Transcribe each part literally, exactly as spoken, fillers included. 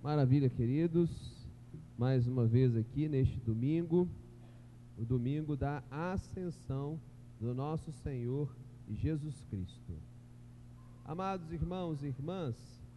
Maravilha, queridos, mais uma vez aqui neste domingo, o domingo da ascensão do nosso Senhor Jesus Cristo. Amados irmãos e irmãs,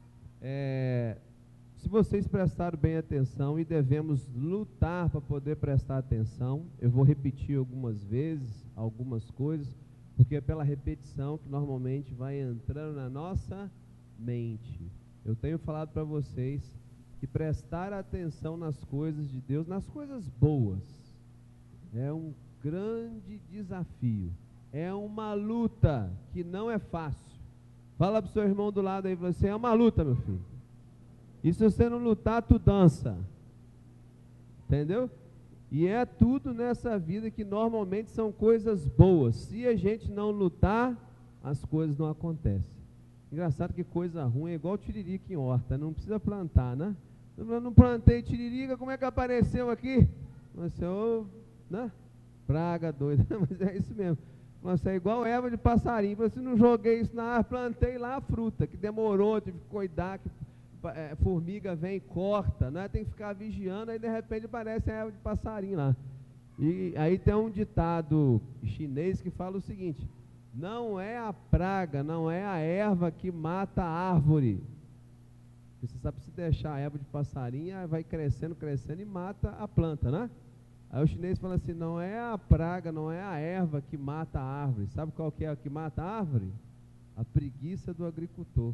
é, se vocês prestaram bem atenção, e devemos lutar para poder prestar atenção, eu vou repetir algumas vezes, algumas coisas, porque é pela repetição que normalmente vai entrando na nossa mente. Eu tenho falado para vocês que prestar atenção nas coisas de Deus, nas coisas boas, é um grande desafio, é uma luta que não é fácil. Fala para o seu irmão do lado aí, você é uma luta, meu filho. E se você não lutar, tu dança. Entendeu? E é tudo nessa vida que normalmente são coisas boas. Se a gente não lutar, as coisas não acontecem. Engraçado que coisa ruim é igual tiririca em horta, não precisa plantar, né? Eu não plantei tiririca, como é que apareceu aqui? Você, ô, né? Praga doida, mas é isso mesmo. Você é igual erva de passarinho. Você não joguei isso na árvore, plantei lá a fruta, que demorou, tive que cuidar, que é, formiga vem e corta, né? Tem que ficar vigiando, aí de repente aparece a erva de passarinho lá. E aí tem um ditado chinês que fala o seguinte: não é a praga, não é a erva que mata a árvore. Você sabe, se deixar a erva de passarinho, vai crescendo, crescendo e mata a planta, né? Aí o chinês fala assim: não é a praga, não é a erva que mata a árvore. Sabe qual que é a que mata a árvore? A preguiça do agricultor.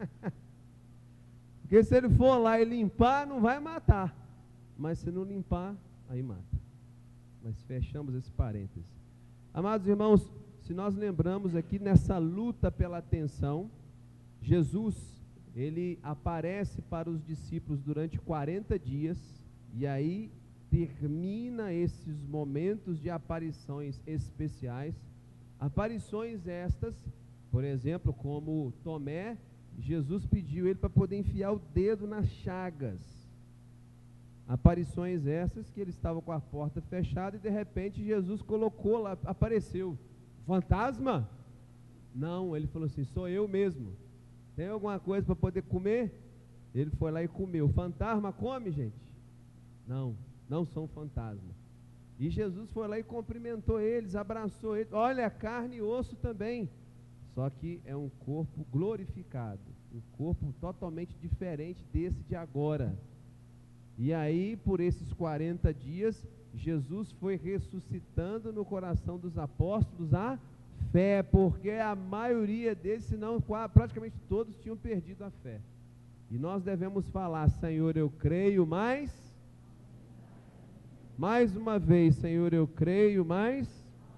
Porque se ele for lá e limpar, não vai matar. Mas se não limpar, aí mata. Mas fechamos esse parênteses. Amados irmãos, se nós lembramos aqui nessa luta pela atenção, Jesus, ele aparece para os discípulos durante quarenta dias, e aí termina esses momentos de aparições especiais, aparições estas, por exemplo, como Tomé, Jesus pediu ele para poder enfiar o dedo nas chagas, aparições essas que ele estava com a porta fechada e de repente Jesus colocou lá, apareceu, fantasma? Não, ele falou assim: sou eu mesmo. Tem alguma coisa para poder comer? Ele foi lá e comeu. Fantasma come, gente? Não, não são fantasmas. E Jesus foi lá e cumprimentou eles, abraçou eles. Olha, carne e osso também. Só que é um corpo glorificado, um corpo totalmente diferente desse de agora. E aí, por esses quarenta dias, Jesus foi ressuscitando no coração dos apóstolos a fé, porque a maioria deles, se não praticamente todos, tinham perdido a fé. E nós devemos falar: Senhor, eu creio, mas mais uma vez, Senhor, eu creio, mas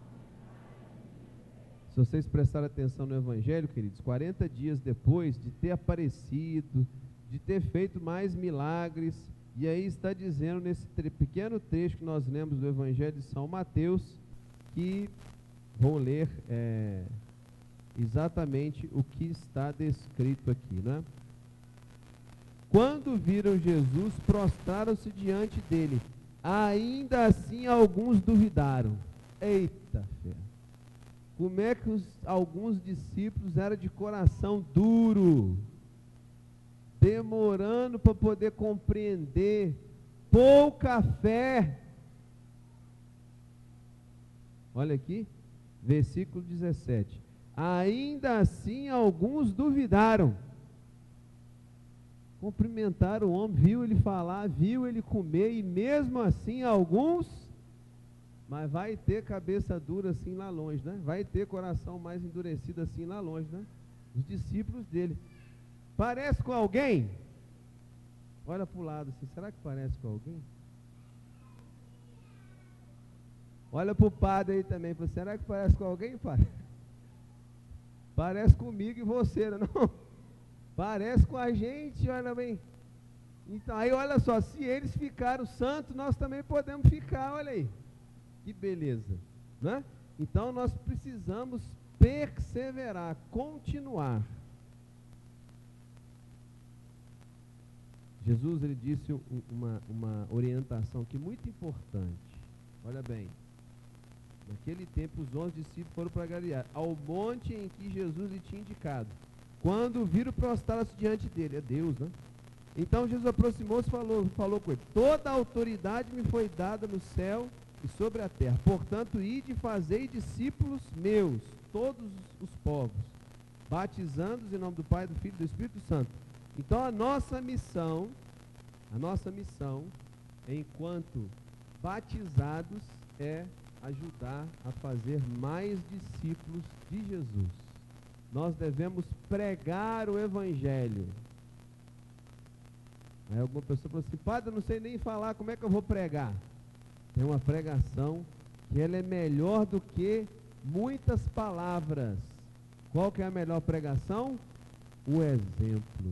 se vocês prestarem atenção no Evangelho, queridos, quarenta dias depois de ter aparecido, de ter feito mais milagres, e aí está dizendo nesse pequeno trecho que nós lemos do Evangelho de São Mateus, que vou ler é, exatamente o que está descrito aqui, né? Quando viram Jesus, prostraram-se diante dele. Ainda assim alguns duvidaram. Eita fé! Como é que os, alguns discípulos eram de coração duro, demorando para poder compreender, pouca fé. Olha aqui, versículo dezessete. Ainda assim alguns duvidaram. Cumprimentaram o homem, viu ele falar, viu ele comer, e mesmo assim alguns, mas vai ter cabeça dura assim lá longe, né? Vai ter coração mais endurecido assim lá longe, né? Os discípulos dele. Parece com alguém? Olha para o lado assim, será que parece com alguém? Olha para o padre aí também, será que parece com alguém, padre? Parece comigo e você, não? Parece com a gente, olha bem. Então, aí olha só, se eles ficaram santos, nós também podemos ficar, olha aí. Que beleza, né? Então nós precisamos perseverar, continuar. Jesus, ele disse uma, uma orientação aqui muito importante. Olha bem, naquele tempo os onze discípulos foram para Galiléia, ao monte em que Jesus lhe tinha indicado. Quando viram, prostraram-se diante dele, é Deus, né? Então Jesus aproximou-se e falou, falou com ele: toda a autoridade me foi dada no céu e sobre a terra. Portanto, ide e fazei discípulos meus, todos os povos, batizando-os em nome do Pai, do Filho e do Espírito Santo. Então a nossa missão, a nossa missão, enquanto batizados, é ajudar a fazer mais discípulos de Jesus. Nós devemos pregar o Evangelho. Aí alguma pessoa falou assim: padre, eu não sei nem falar, como é que eu vou pregar? Tem uma pregação que ela é melhor do que muitas palavras. Qual que é a melhor pregação? O exemplo.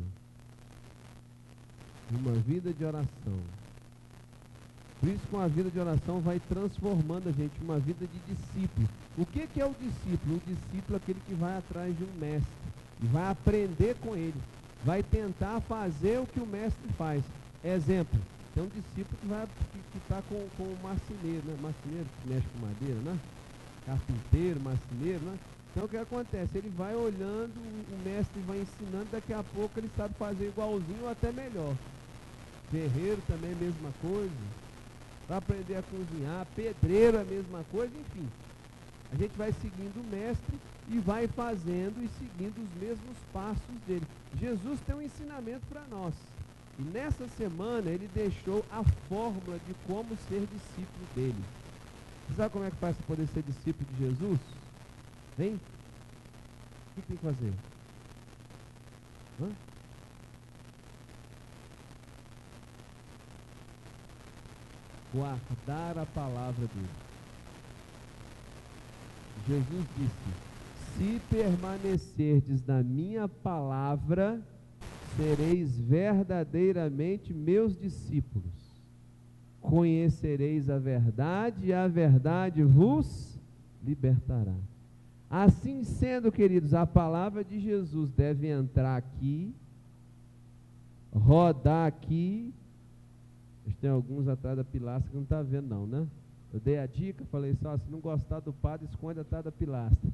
Uma vida de oração. Por isso, com a vida de oração vai transformando a gente, uma vida de discípulo. O que, que é o discípulo? O discípulo é aquele que vai atrás de um mestre e vai aprender com ele, vai tentar fazer o que o mestre faz. Exemplo, tem um discípulo que vai que está com, com o marceneiro, né? Marceneiro que mexe com madeira, né? Carpinteiro, marceneiro, né? Então o que acontece? Ele vai olhando, o mestre vai ensinando, daqui a pouco ele sabe fazer igualzinho ou até melhor. Ferreiro também é a mesma coisa. Para aprender a cozinhar, pedreiro é a mesma coisa, enfim. A gente vai seguindo o mestre e vai fazendo e seguindo os mesmos passos dele. Jesus tem um ensinamento para nós. E nessa semana ele deixou a fórmula de como ser discípulo dele. Você sabe como é que faz para poder ser discípulo de Jesus? Vem? O que tem que fazer? Hã? Guardar a palavra dele. Jesus disse: se permanecerdes na minha palavra, sereis verdadeiramente meus discípulos. Conhecereis a verdade e a verdade vos libertará. Assim sendo, queridos, a palavra de Jesus deve entrar aqui, rodar aqui. Tem alguns atrás da pilastra que não está vendo não, né? Eu dei a dica, falei só, se não gostar do padre, esconde atrás da pilastra.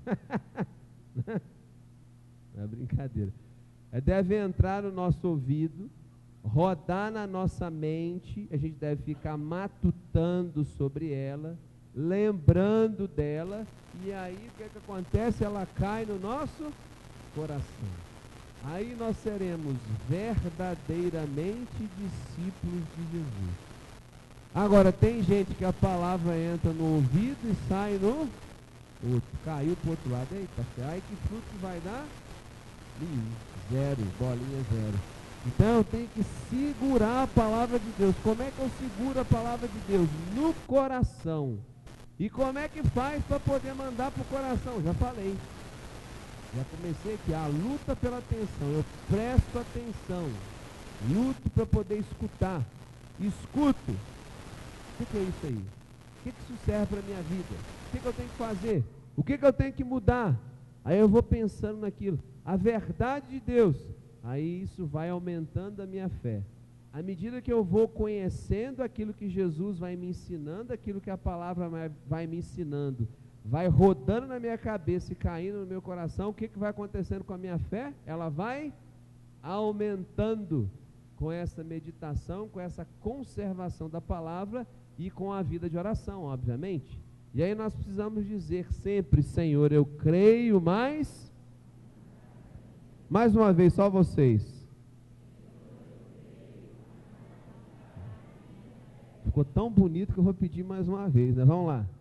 Não é brincadeira. É, deve entrar no nosso ouvido, rodar na nossa mente, a gente deve ficar matutando sobre ela, lembrando dela, e aí o que, é que acontece? Ela cai no nosso coração. Aí nós seremos verdadeiramente discípulos de Jesus. Agora, tem gente que a palavra entra no ouvido e sai no outro. Caiu para o outro lado. Eita, aí que fruto que vai dar? Nenhum. Zero, bolinha zero. Então eu tenho que segurar a palavra de Deus. Como é que eu seguro a palavra de Deus? No coração. E como é que faz para poder mandar para o coração? Já falei. Já comecei aqui, a luta pela atenção. Eu presto atenção, luto para poder escutar, escuto. O que, que é isso aí? O que, que isso serve para a minha vida? O que, que eu tenho que fazer? O que, que eu tenho que mudar? Aí eu vou pensando naquilo, a verdade de Deus. Aí isso vai aumentando a minha fé. À medida que eu vou conhecendo aquilo que Jesus vai me ensinando, aquilo que a palavra vai me ensinando, vai rodando na minha cabeça e caindo no meu coração, o que, que vai acontecendo com a minha fé? Ela vai aumentando com essa meditação, com essa conservação da palavra e com a vida de oração, obviamente. E aí nós precisamos dizer sempre: Senhor, eu creio, mas... Mais uma vez, só vocês. Ficou tão bonito que eu vou pedir mais uma vez, né? Vamos lá.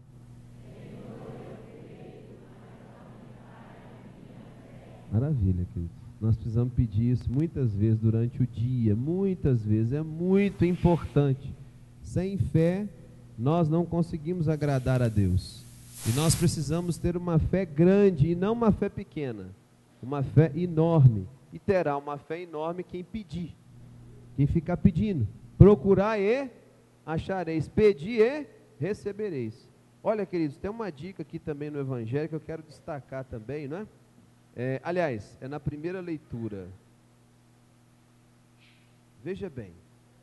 Maravilha, queridos. Nós precisamos pedir isso muitas vezes durante o dia, muitas vezes, é muito importante. Sem fé, nós não conseguimos agradar a Deus. E nós precisamos ter uma fé grande e não uma fé pequena, uma fé enorme. E terá uma fé enorme quem pedir, quem ficar pedindo. Procurar e achareis, pedir e recebereis. Olha, queridos, tem uma dica aqui também no Evangelho que eu quero destacar também, não é? É, aliás, é na primeira leitura. Veja bem.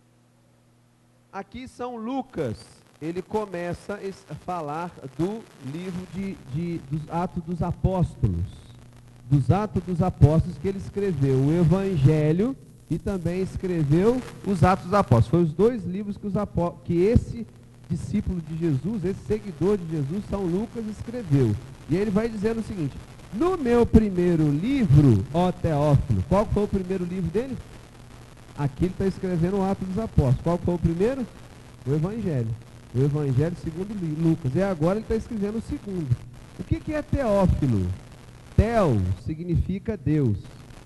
Aqui São Lucas, ele começa a falar do livro de, de, dos Atos dos Apóstolos. Dos Atos dos Apóstolos que ele escreveu. O Evangelho e também escreveu os Atos dos Apóstolos. Foi os dois livros que, os apó que esse discípulo de Jesus, esse seguidor de Jesus, São Lucas, escreveu. E ele vai dizendo o seguinte: no meu primeiro livro, ó Teófilo, qual foi o primeiro livro dele? Aqui ele está escrevendo o Atos dos Apóstolos. Qual foi o primeiro? O Evangelho. O Evangelho segundo Lucas. E agora ele está escrevendo o segundo. O que, que é Teófilo? Tel significa Deus.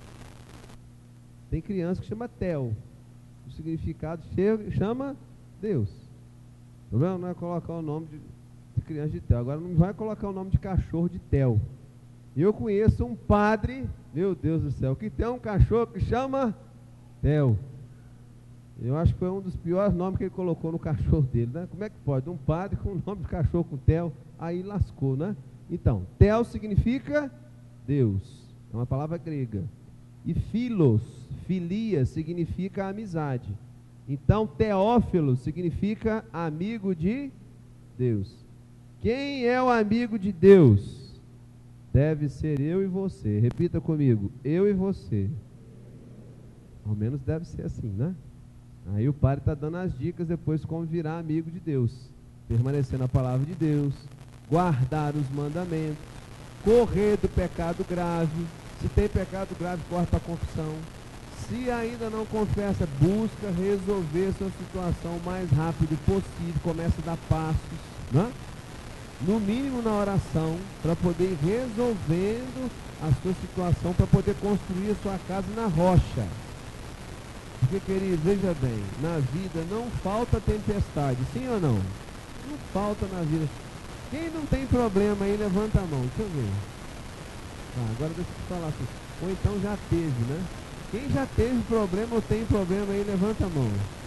Tem criança que chama Tel. O significado chama Deus. O problema não é colocar o nome de, de criança de Tel. Agora não vai colocar o nome de cachorro de Tel. Eu conheço um padre, meu Deus do céu, que tem um cachorro que chama Tel. Eu acho que foi um dos piores nomes que ele colocou no cachorro dele, né? Como é que pode? Um padre com o nome de cachorro com Tel, aí lascou, né? Então, Tel significa Deus, é uma palavra grega. E Philos, filia, significa amizade. Então, Teófilo significa amigo de Deus. Quem é o amigo de Deus? Deve ser eu e você. Repita comigo, eu e você. Ao menos deve ser assim, né? Aí o padre está dando as dicas depois como virar amigo de Deus. Permanecer na palavra de Deus, guardar os mandamentos, correr do pecado grave. Se tem pecado grave, corre para a confissão. Se ainda não confessa, busca resolver sua situação o mais rápido possível. Começa a dar passos, né? No mínimo na oração, para poder ir resolvendo a sua situação, para poder construir a sua casa na rocha. Porque, querido, veja bem, na vida não falta tempestade, sim ou não? Não falta na vida. Quem não tem problema aí, levanta a mão, deixa eu ver. Ah, agora deixa eu te falar assim, ou então já teve, né? Quem já teve problema ou tem problema aí, levanta a mão.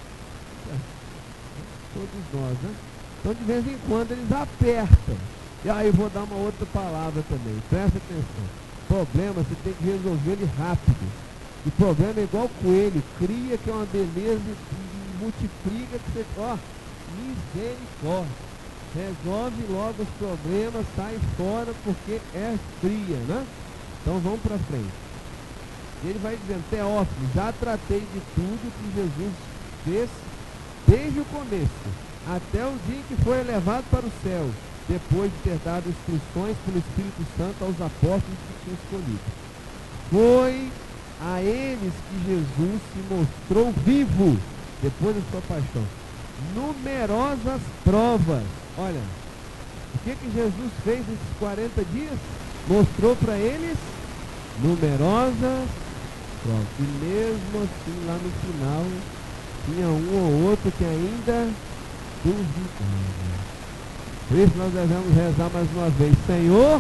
Todos nós, né? Então, de vez em quando, eles apertam. E aí, vou dar uma outra palavra também. Presta atenção. Problema, você tem que resolver ele rápido. E problema é igual coelho. Cria, que é uma beleza, e multiplica, que você... Ó, misericórdia. Resolve logo os problemas, sai fora, porque é fria, né? Então, vamos para frente. Ele vai dizendo: Teófilo, já tratei de tudo que Jesus fez desde o começo, até o dia em que foi elevado para o céu, depois de ter dado instruções pelo Espírito Santo aos apóstolos que tinha escolhido. Foi a eles que Jesus se mostrou vivo, depois da sua paixão. Numerosas provas. Olha, o que que Jesus fez nesses quarenta dias? Mostrou para eles numerosas provas. E mesmo assim, lá no final, tinha um ou outro que ainda duvidava. Por isso nós devemos rezar mais uma vez: Senhor.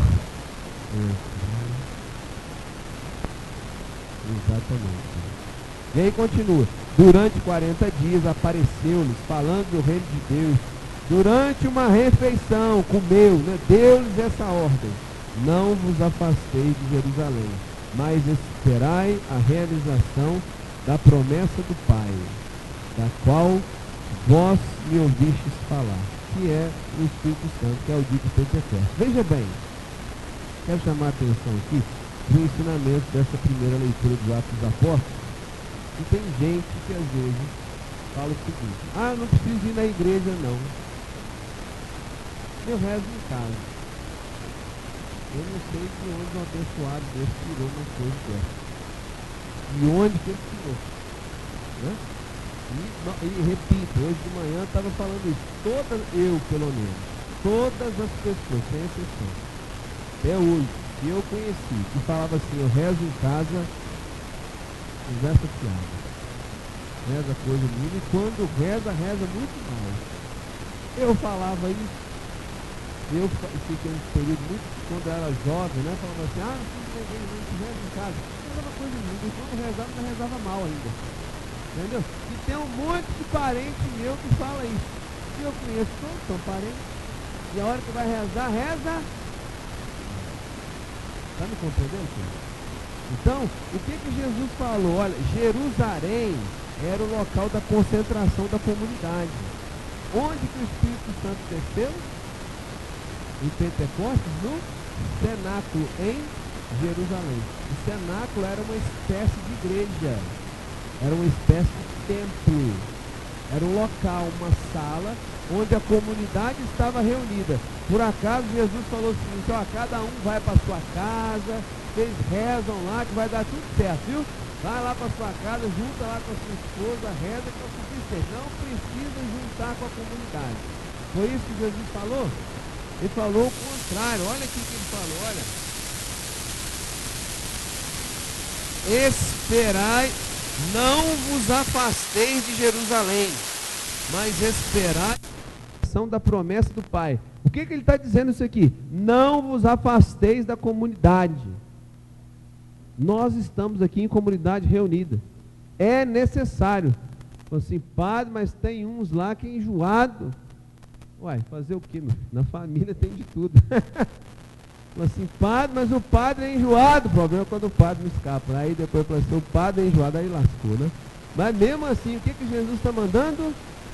Exatamente. E aí continua: durante quarenta dias apareceu-lhes, falando do reino de Deus. Durante uma refeição, comeu, né? Deu-lhes essa ordem: não vos afastei de Jerusalém, mas esperai a realização da promessa do Pai, da qual vós me ouvistes falar, que é o Espírito Santo, que é o dia de Pentecostes. Veja bem, quero chamar a atenção aqui do ensinamento dessa primeira leitura dos Atos dos Apóstolos. E tem gente que às vezes fala o seguinte: ah, não preciso ir na igreja não, eu rezo em casa. Eu não sei de onde um abençoado desse tirou uma coisa dessa. De onde que ele tirou, né? E, e repito, hoje de manhã eu estava falando isso. Todas, eu pelo menos, todas as pessoas, sem exceção, até hoje, que eu conheci, que falava assim: eu rezo em casa, conversa fiada, reza coisa mínima, e quando reza, reza muito mal. Eu falava isso, eu fiquei um período muito, quando eu era jovem, né, falava assim: ah, não precisa de igreja, não reza em casa. Não era coisa mínima, e quando rezava, não rezava mal ainda. Entendeu? E tem um monte de parente meu que fala isso. E eu conheço todos, são parentes. E a hora que vai rezar, reza. Está me compreendendo, senhor? Então, o que que Jesus falou? Olha, Jerusalém era o local da concentração da comunidade. Onde que o Espírito Santo desceu? Em Pentecostes, no cenáculo, em Jerusalém. O cenáculo era uma espécie de igreja. Era uma espécie de templo. Era um local, uma sala, onde a comunidade estava reunida. Por acaso Jesus falou o seguinte: ó, cada um vai para sua casa, vocês rezam lá que vai dar tudo certo, viu? Vai lá para sua casa, junta lá com a sua esposa, reza que é o suficiente. Não precisa juntar com a comunidade. Foi isso que Jesus falou? Ele falou o contrário. Olha aqui o que ele falou, olha. Esperai, não vos afasteis de Jerusalém, mas esperai a ação da promessa do Pai. O que, que ele está dizendo isso aqui? Não vos afasteis da comunidade. Nós estamos aqui em comunidade reunida. É necessário. Assim, padre, mas tem uns lá que é enjoado. Uai, fazer o quê, meu? Na família tem de tudo. Assim, padre, mas o padre é enjoado. O problema é quando o padre não escapa. Aí depois para ser o padre é enjoado, aí lascou, né? Mas mesmo assim, o que, que Jesus está mandando?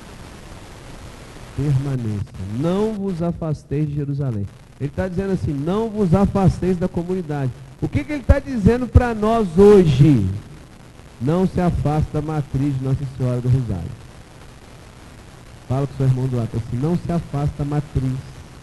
Permaneça. Não vos afasteis de Jerusalém. Ele está dizendo assim: não vos afasteis da comunidade. O que, que ele está dizendo para nós hoje? Não se afaste da matriz de Nossa Senhora do Rosário. Fala com o seu irmão do lado assim: não se afaste da matriz.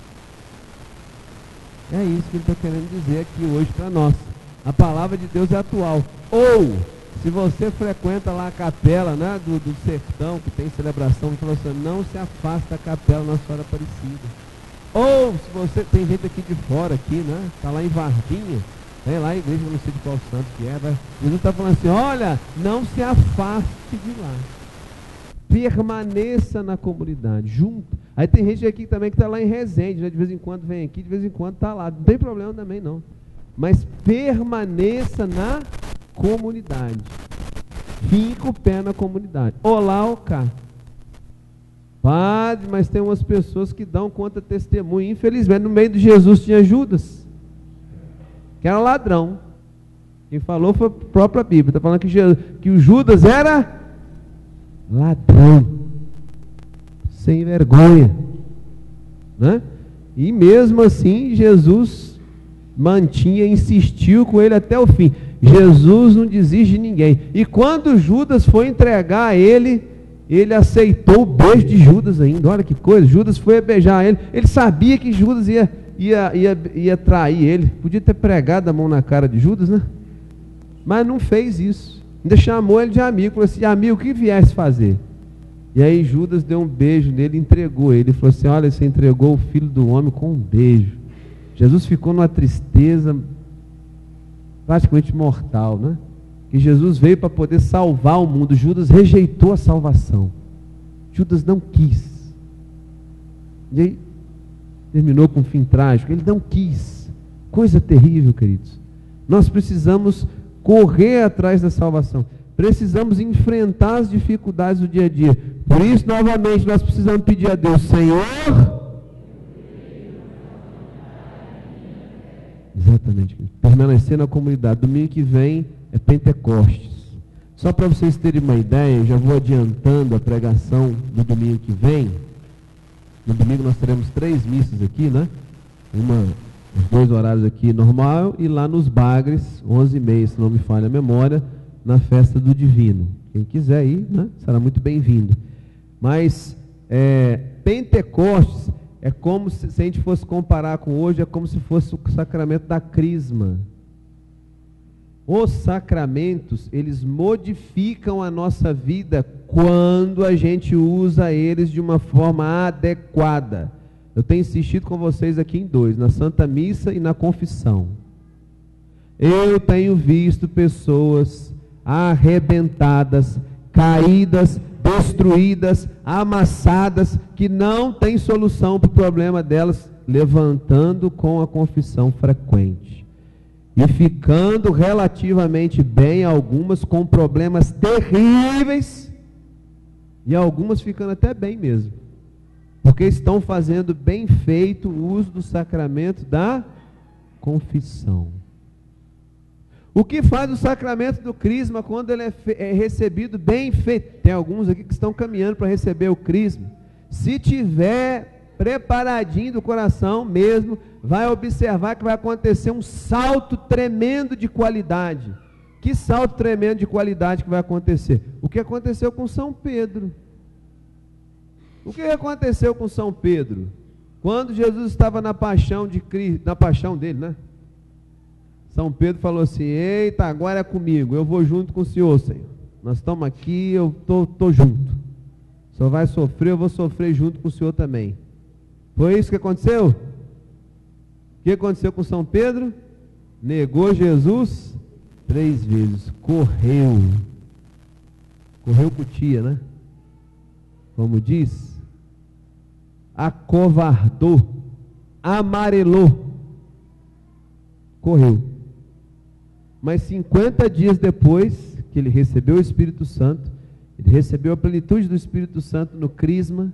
É isso que ele está querendo dizer aqui hoje para nós. A palavra de Deus é atual. Ou, se você frequenta lá a capela, né, do, do sertão, que tem celebração, fala assim: não se afaste da capela Nossa Senhora Aparecida. Ou, se você tem gente aqui de fora, aqui, né, está lá em Varginha, tem lá a igreja, não sei de qual santo que é, vai, Jesus está falando assim: olha, não se afaste de lá. Permaneça na comunidade, junto. Aí tem gente aqui também que está lá em Resende, né? De vez em quando vem aqui, de vez em quando está lá. Não tem problema também não. Mas permaneça na comunidade. Fica o pé na comunidade. Olá, ou cá. Padre, mas tem umas pessoas que dão conta testemunho. Infelizmente, no meio de Jesus tinha Judas, que era ladrão. Quem falou foi a própria Bíblia. Está falando que, Jesus, que o Judas era ladrão, sem vergonha, né? E mesmo assim Jesus mantinha, insistiu com ele até o fim. Jesus não desiste de ninguém. E quando Judas foi entregar ele, ele aceitou o beijo de Judas ainda. Olha que coisa, Judas foi beijar ele. Ele sabia que Judas ia, ia, ia, ia trair ele. Podia ter pregado a mão na cara de Judas, né? Mas não fez isso. Ainda chamou ele de amigo, falou assim: amigo, o que viesse fazer? E aí Judas deu um beijo nele e entregou ele. Ele falou assim: olha, você entregou o filho do homem com um beijo. Jesus ficou numa tristeza praticamente mortal, né? Que Jesus veio para poder salvar o mundo. Judas rejeitou a salvação. Judas não quis. E aí terminou com um fim trágico. Ele não quis. Coisa terrível, queridos. Nós precisamos correr atrás da salvação. Precisamos enfrentar as dificuldades do dia a dia. Por isso, novamente, nós precisamos pedir a Deus: Senhor, exatamente, permanecer na comunidade. Domingo que vem é Pentecostes. Só para vocês terem uma ideia, eu já vou adiantando a pregação do domingo que vem. No domingo nós teremos três missas aqui, né? Uma, os dois horários aqui normal, e lá nos Bagres, onze e meia, se não me falha a memória, na festa do Divino. Quem quiser ir, né, será muito bem-vindo. Mas é, Pentecostes é como se, se a gente fosse comparar com hoje, é como se fosse o sacramento da crisma. Os sacramentos, eles modificam a nossa vida quando a gente usa eles de uma forma adequada. Eu tenho insistido com vocês aqui em dois, na Santa Missa e na confissão. Eu tenho visto pessoas arrebentadas, caídas, destruídas, amassadas, que não têm solução para o problema delas, levantando com a confissão frequente. E ficando relativamente bem, algumas com problemas terríveis, e algumas ficando até bem mesmo. Porque estão fazendo bem feito o uso do sacramento da confissão. O que faz o sacramento do crisma quando ele é, é recebido bem feito? Tem alguns aqui que estão caminhando para receber o crisma. Se tiver preparadinho do coração mesmo, vai observar que vai acontecer um salto tremendo de qualidade. Que salto tremendo de qualidade que vai acontecer. O que aconteceu com São Pedro? O que aconteceu com São Pedro? Quando Jesus estava na paixão de Cristo, na paixão dele, né? São Pedro falou assim: eita, agora é comigo, eu vou junto com o Senhor, Senhor. Nós estamos aqui, eu tô, tô junto. O Senhor vai sofrer, eu vou sofrer junto com o Senhor também. Foi isso que aconteceu? O que aconteceu com São Pedro? Negou Jesus três vezes. Correu. Correu com tia, né? Como diz. Acovardou. Amarelou. Correu. Mas cinquenta dias depois que ele recebeu o Espírito Santo, ele recebeu a plenitude do Espírito Santo no Crisma,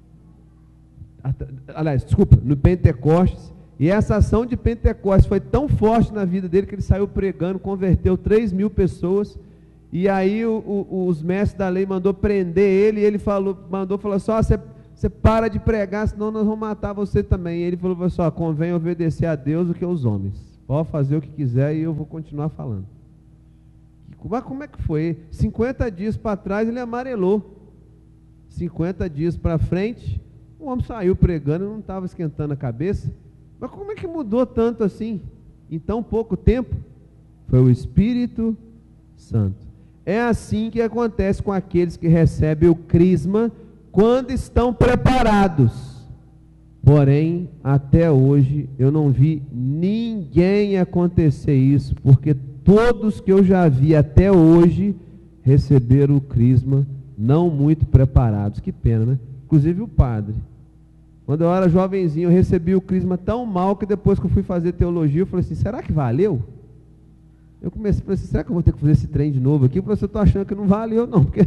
aliás, desculpa, no Pentecostes, e essa ação de Pentecostes foi tão forte na vida dele que ele saiu pregando, converteu três mil pessoas, e aí o, o, os mestres da lei mandou prender ele, e ele falou, mandou falar só, você, você para de pregar, senão nós vamos matar você também. E ele falou só, convém obedecer a Deus do que aos homens. Pode fazer o que quiser e eu vou continuar falando. Mas como é que foi? cinquenta dias para trás ele amarelou. cinquenta dias para frente, o homem saiu pregando e não estava esquentando a cabeça. Mas como é que mudou tanto assim? Em tão pouco tempo? Foi o Espírito Santo. É assim que acontece com aqueles que recebem o crisma quando estão preparados. Porém, até hoje, eu não vi ninguém acontecer isso, porque todos que eu já vi até hoje receberam o crisma não muito preparados. Que pena, né? Inclusive o padre. Quando eu era jovenzinho, eu recebi o crisma tão mal que depois que eu fui fazer teologia, eu falei assim, será que valeu? Eu comecei a falar assim, será que eu vou ter que fazer esse trem de novo aqui? Porque eu estou achando que não valeu não, porque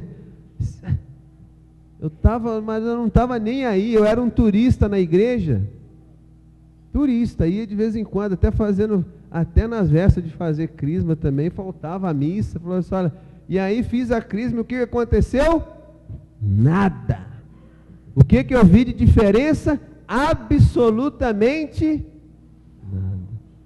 eu estava, mas eu não estava nem aí, eu era um turista na igreja, turista, ia de vez em quando, até fazendo, até nas vestas de fazer crisma também, faltava a missa, falou assim, olha, e aí fiz a crisma, o que aconteceu? Nada. O que que eu vi de diferença? Absolutamente nada.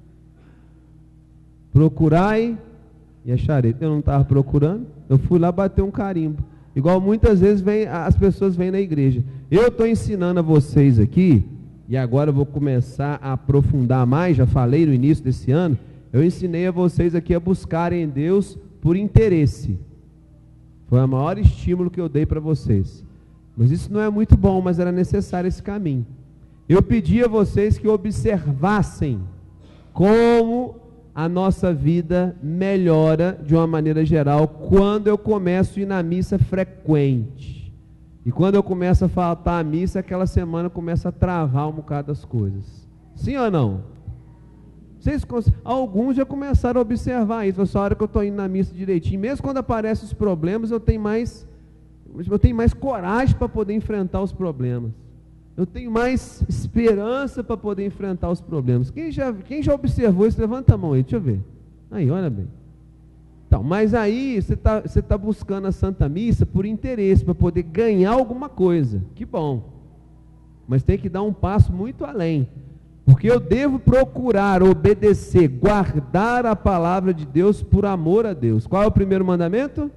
Procurai e acharei. Eu não estava procurando, eu fui lá bater um carimbo. Igual muitas vezes vem, as pessoas vêm na igreja. Eu estou ensinando a vocês aqui, e agora eu vou começar a aprofundar mais, já falei no início desse ano, eu ensinei a vocês aqui a buscarem Deus por interesse. Foi o maior estímulo que eu dei para vocês. Mas isso não é muito bom, mas era necessário esse caminho. Eu pedi a vocês que observassem como a nossa vida melhora de uma maneira geral quando eu começo a ir na missa frequente. E quando eu começo a faltar a missa, aquela semana começa a travar um bocado das coisas. Sim ou não? Vocês, alguns já começaram a observar isso. Essa hora que eu estou indo na missa direitinho, mesmo quando aparecem os problemas, eu tenho mais, eu tenho mais coragem para poder enfrentar os problemas. Eu tenho mais esperança para poder enfrentar os problemas. Quem já, quem já observou isso, levanta a mão aí, deixa eu ver. Aí, olha bem. Então, mas aí você está você tá buscando a Santa Missa por interesse, para poder ganhar alguma coisa. Que bom. Mas tem que dar um passo muito além. Porque eu devo procurar obedecer, guardar a palavra de Deus por amor a Deus. Qual é o primeiro mandamento?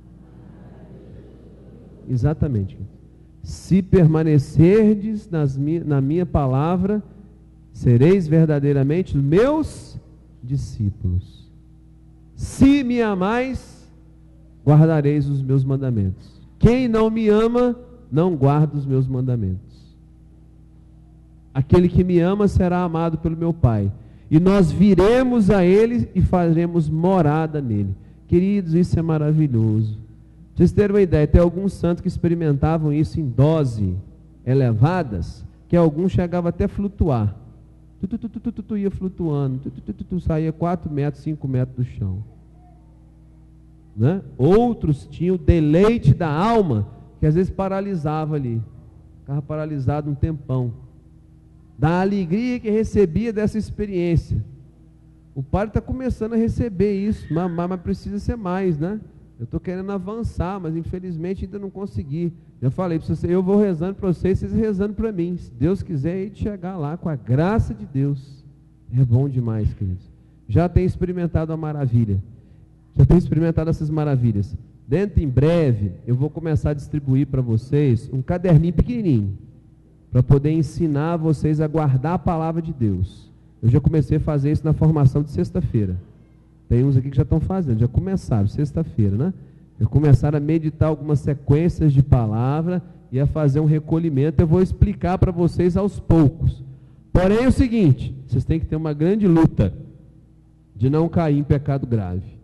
Exatamente. Se permanecerdes nas mi- na minha palavra, sereis verdadeiramente meus discípulos. Se me amais, guardareis os meus mandamentos. Quem não me ama, não guarda os meus mandamentos. Aquele que me ama será amado pelo meu Pai. E nós viremos a Ele e faremos morada nele. Queridos, isso é maravilhoso. Pra vocês terem uma ideia, tem alguns santos que experimentavam isso em dose elevadas, que alguns chegavam até a flutuar. Tu, tu, tu, tu, tu, tu, tu ia flutuando, tu, tu, tu, tu, tu, saía quatro metros, cinco metros do chão. Né? Outros tinham o deleite da alma, que às vezes paralisava ali. Ficava paralisado um tempão. Da alegria que recebia dessa experiência. O padre está começando a receber isso, mas, mas precisa ser mais, né? Eu estou querendo avançar, mas infelizmente ainda não consegui. Já falei para vocês, eu vou rezando para vocês, vocês rezando para mim. Se Deus quiser, aí de chegar lá com a graça de Deus. É bom demais, queridos. Já tenho experimentado a maravilha. já tem experimentado essas maravilhas. Dentro, em breve, eu vou começar a distribuir para vocês um caderninho pequenininho, para poder ensinar vocês a guardar a palavra de Deus. Eu já comecei a fazer isso na formação de sexta-feira. Tem uns aqui que já estão fazendo, já começaram, sexta-feira, né? Já começaram a meditar algumas sequências de palavra e a fazer um recolhimento. Eu vou explicar para vocês aos poucos. Porém é o seguinte, vocês têm que ter uma grande luta de não cair em pecado grave.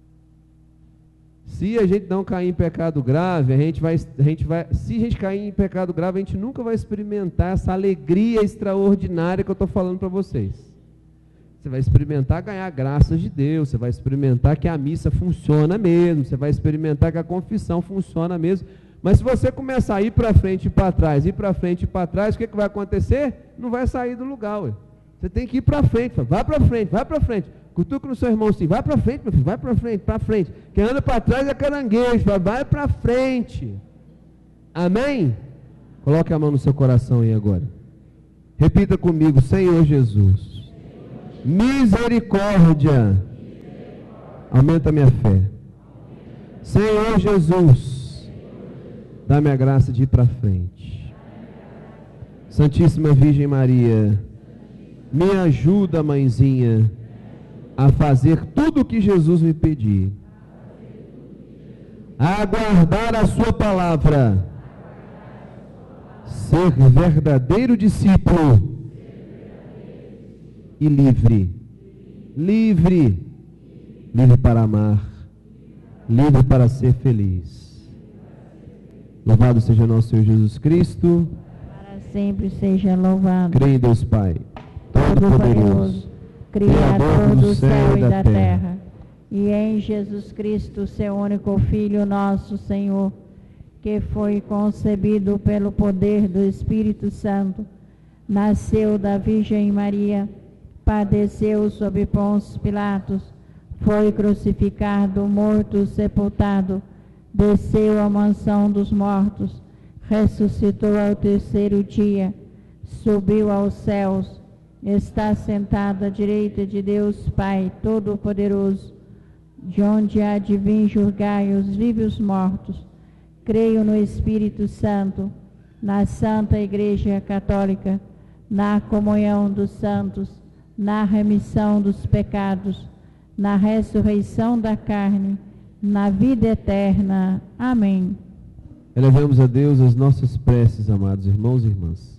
Se a gente não cair em pecado grave, a gente vai, a gente vai, se a gente cair em pecado grave, a gente nunca vai experimentar essa alegria extraordinária que eu estou falando para vocês. Você vai experimentar ganhar graças de Deus, você vai experimentar que a missa funciona mesmo, você vai experimentar que a confissão funciona mesmo. Mas se você começar a ir para frente e para trás, ir para frente e para trás, o que, que vai acontecer? Não vai sair do lugar, ué. Você tem que ir para frente, vai para frente, vai para frente. Cutuca no seu irmão assim, vai para frente, meu filho, vai para frente, para frente. Quem anda para trás é caranguejo, vai para frente. Amém? Coloque a mão no seu coração aí agora. Repita comigo, Senhor Jesus, misericórdia, aumenta a minha fé. Senhor Jesus, dá-me a graça de ir para frente. Santíssima Virgem Maria, me ajuda, mãezinha, a fazer tudo o que Jesus me pedir, a aguardar a sua palavra, ser verdadeiro discípulo e livre, livre, livre para amar, livre para ser feliz. Louvado seja nosso Senhor Jesus Cristo. Para sempre seja louvado. Creio em Deus Pai, Todo-Poderoso, Criador do céu e da terra, e em Jesus Cristo, seu único Filho, nosso Senhor, que foi concebido pelo poder do Espírito Santo, nasceu da Virgem Maria, padeceu sob Pôncio Pilatos, foi crucificado, morto, sepultado, desceu à mansão dos mortos, ressuscitou ao terceiro dia, subiu aos céus, está sentado à direita de Deus Pai Todo-Poderoso, de onde há de vir julgar os vivos e os mortos. Creio no Espírito Santo, na Santa Igreja Católica, na comunhão dos santos, na remissão dos pecados, na ressurreição da carne, na vida eterna. Amém. Elevemos a Deus as nossas preces, amados irmãos e irmãs.